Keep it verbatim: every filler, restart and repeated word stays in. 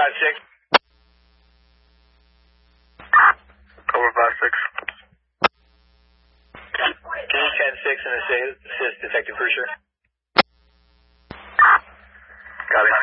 five six. Cobra five six. Can you ten six and assist, assist Detective Cruiser? Got it.